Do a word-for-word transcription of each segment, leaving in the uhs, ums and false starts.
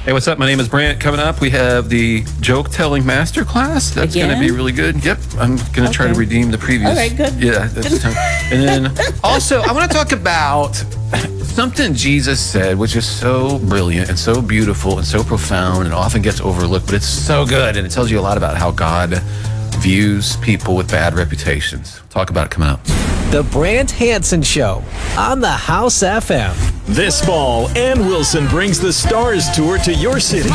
Hey, what's up? My name is Brant. Coming up, we have the joke telling masterclass. That's going to be really good. Yep, I'm going to okay. try to redeem the previous. All right, good. Yeah, that's time. And then also, I want to talk about something Jesus said, which is so brilliant and so beautiful and so profound and often gets overlooked, but it's so good, and it tells you a lot about how God views people with bad reputations. Talk about it coming up. The Brant Hansen Show on the House F M. This fall, Ann Wilson brings the Stars Tour to your city.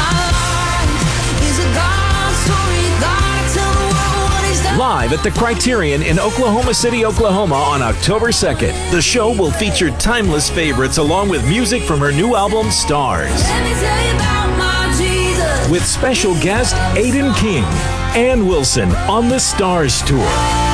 Live at the Criterion in Oklahoma City, Oklahoma on October second. The show will feature timeless favorites along with music from her new album, Stars. With special guest Aiden King. Ann Wilson on the Stars Tour.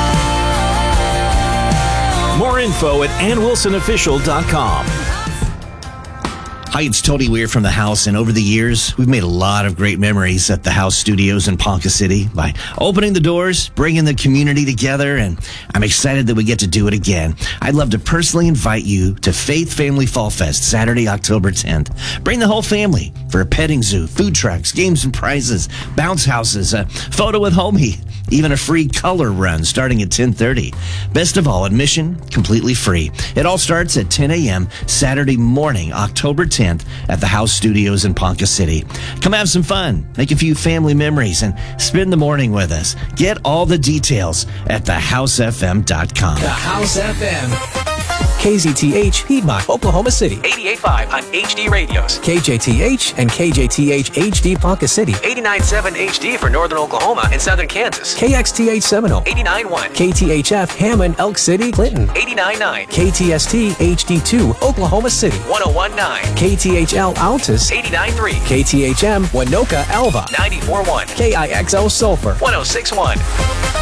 More info at ann wilson official dot com. Hi, it's Tony Weir from The House, and over the years, we've made a lot of great memories at the House Studios in Ponca City by opening the doors, bringing the community together, and I'm excited that we get to do it again. I'd love to personally invite you to Faith Family Fall Fest, Saturday, October tenth. Bring the whole family for a petting zoo, food trucks, games and prizes, bounce houses, a photo with homie, even a free color run starting at ten thirty. Best of all, admission completely free. It all starts at ten a.m. Saturday morning, October tenth at the House Studios in Ponca City. Come have some fun, make a few family memories, and spend the morning with us. Get all the details at the house f m dot com. The House F M. K Z T H, Piedmont, Oklahoma City. eighty-eight point five on H D radios. K J T H and K J T H H D Ponca City. eighty-nine point seven H D for northern Oklahoma and southern Kansas. K X T H Seminole. eighty-nine point one. K T H F Hammond, Elk City, Clinton. eighty-nine point nine. K T S T H D two, Oklahoma City. one oh one point nine. K T H L Altus. eighty-nine point three. K T H M Winoka, Alva. ninety-four point one. K I X O Sulphur. one oh six point one.